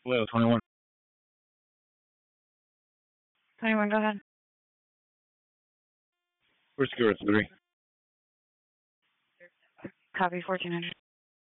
Hello, 21. 21, go ahead. First security 3. Copy 1400.